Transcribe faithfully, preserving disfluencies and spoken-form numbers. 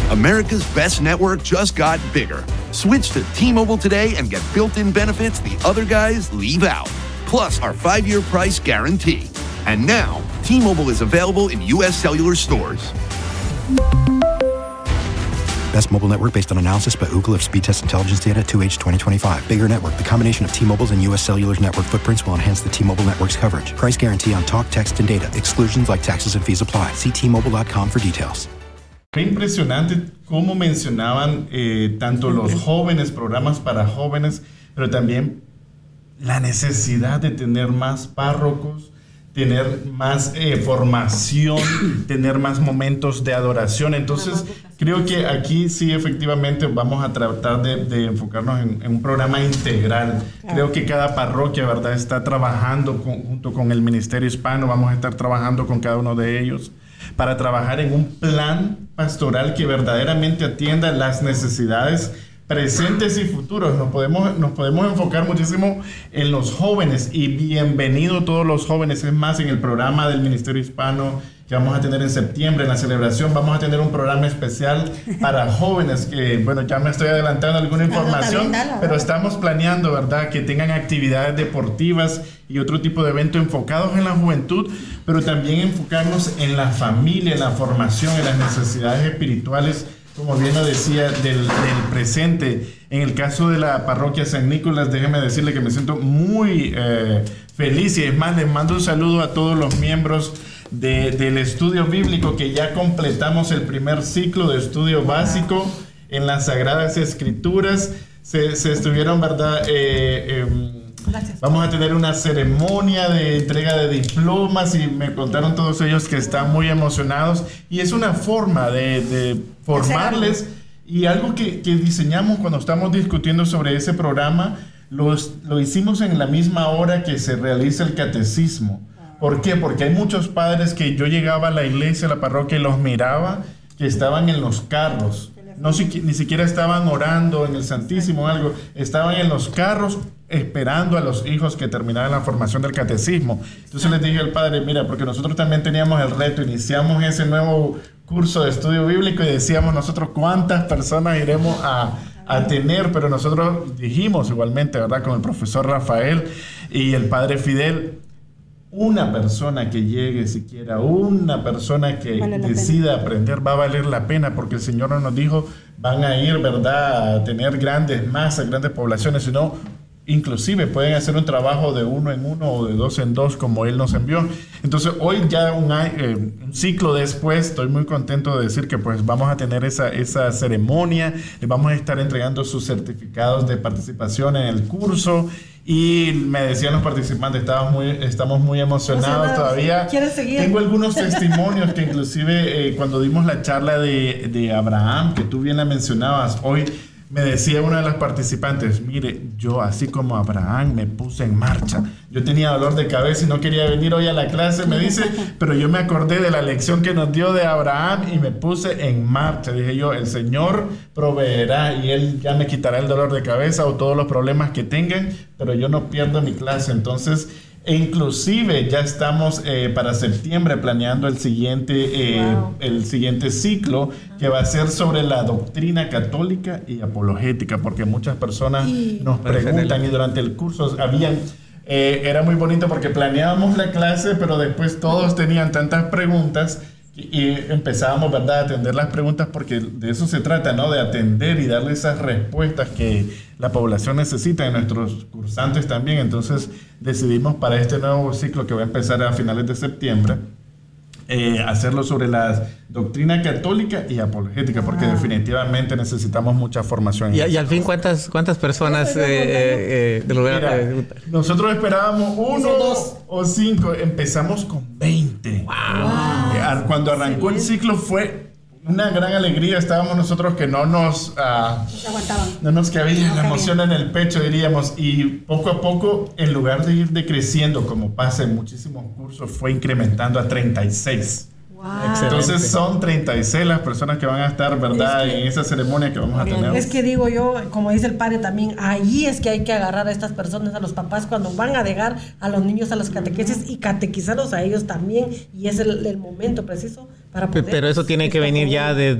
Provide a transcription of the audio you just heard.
America's best network just got bigger. Switch to T-Mobile today and get built-in benefits the other guys leave out. Plus our five-year price guarantee. And now, T-Mobile is available in U S cellular stores. Best mobile network based on analysis by Ookla of speed test intelligence data two H twenty twenty-five. Bigger network. The combination of T-Mobile's and U S Cellular's network footprints will enhance the T-Mobile network's coverage. Price guarantee on talk, text, and data. Exclusions like taxes and fees apply. See T Mobile dot com for details. Fue impresionante cómo mencionaban eh, tanto los jóvenes, programas para jóvenes, pero también la necesidad de tener más párrocos, tener más eh, formación, tener más momentos de adoración. Entonces, creo que aquí sí efectivamente vamos a tratar de, de enfocarnos en, en un programa integral. Creo que cada parroquia, ¿verdad?, está trabajando con, junto con el Ministerio Hispano. Vamos a estar trabajando con cada uno de ellos para trabajar en un plan pastoral que verdaderamente atienda las necesidades presentes y futuros. Nos podemos, nos podemos enfocar muchísimo en los jóvenes, y bienvenido todos los jóvenes. Es más, en el programa del Ministerio Hispano que vamos a tener en septiembre, en la celebración, vamos a tener un programa especial para jóvenes que, bueno, ya me estoy adelantando alguna información, pero estamos planeando, ¿verdad?, que tengan actividades deportivas y otro tipo de eventos enfocados en la juventud, pero también enfocarnos en la familia, en la formación, en las necesidades espirituales, como bien lo decía, del, del presente. En el caso de la parroquia San Nicolás, déjeme decirle que me siento muy eh, feliz, y es más, les mando un saludo a todos los miembros de, del estudio bíblico, que ya completamos el primer ciclo de estudio básico en las Sagradas Escrituras. Se, se estuvieron, ¿verdad?, eh, eh, Gracias. Vamos a tener una ceremonia de entrega de diplomas, y me contaron todos ellos que están muy emocionados, y es una forma de, de formarles. Y algo que, que diseñamos cuando estamos discutiendo sobre ese programa, los, lo hicimos en la misma hora que se realiza el catecismo. ¿Por qué? Porque hay muchos padres que yo llegaba a la iglesia, a la parroquia, y los miraba que estaban en los carros. No, ni siquiera estaban orando en el Santísimo o algo, estaban en los carros esperando a los hijos que terminaran la formación del catecismo. Entonces les dije al padre, mira, porque nosotros también teníamos el reto, iniciamos ese nuevo curso de estudio bíblico y decíamos nosotros cuántas personas iremos a, a tener, pero nosotros dijimos igualmente, ¿verdad?, con el profesor Rafael y el padre Fidel, una persona que llegue siquiera, una persona que vale decida pena. aprender, va a valer la pena, porque el Señor no nos dijo van a ir, ¿verdad?, a tener grandes masas, grandes poblaciones, sino inclusive pueden hacer un trabajo de uno en uno o de dos en dos, como Él nos envió. Entonces hoy, ya un, eh, un ciclo después, estoy muy contento de decir que pues vamos a tener esa, esa ceremonia, les vamos a estar entregando sus certificados de participación en el curso. Y me decían los participantes, estamos muy, estamos muy emocionados todavía. ¿Quieres seguir? Tengo algunos testimonios que inclusive eh, cuando dimos la charla de, de Abraham, que tú bien la mencionabas hoy, me decía una de las participantes, mire, yo así como Abraham me puse en marcha. Yo tenía dolor de cabeza y no quería venir hoy a la clase, me dice, pero yo me acordé de la lección que nos dio de Abraham y me puse en marcha. Dije yo, el Señor proveerá y Él ya me quitará el dolor de cabeza o todos los problemas que tengan, pero yo no pierdo mi clase. Entonces, e inclusive ya estamos eh, para septiembre planeando el siguiente, eh, wow. el siguiente ciclo, que va a ser sobre la doctrina católica y apologética, porque muchas personas y... nos preguntan, y durante el curso habían... Eh, era muy bonito porque planeábamos la clase, pero después todos tenían tantas preguntas y, y empezábamos, ¿verdad?, a atender las preguntas, porque de eso se trata, ¿no?, de atender y darle esas respuestas que la población necesita, y nuestros cursantes también. Entonces decidimos para este nuevo ciclo que va a empezar a finales de septiembre, Eh, hacerlo sobre la doctrina católica y apologética, porque ah. definitivamente necesitamos mucha formación. ¿Y, y al fin cuántas cuántas personas eh, eh, de lugar? Mira, eh, nosotros esperábamos uno o cinco, empezamos con veinte. Wow. Wow. Cuando arrancó el ciclo fue una gran alegría. Estábamos nosotros que no nos uh, no nos cabía no la emoción cabía. en el pecho, diríamos, y poco a poco, en lugar de ir decreciendo como pasa en muchísimos cursos, fue incrementando a treinta y seis. Wow. Entonces son treinta y seis las personas que van a estar, ¿verdad?, es que, en esa ceremonia que vamos a tener. Es que digo yo, como dice el padre también, ahí es que hay que agarrar a estas personas, a los papás, cuando van a dejar a los niños a las catequesis y catequizarlos a ellos también, y es el, el momento preciso para poder... Pero eso tiene que venir ya de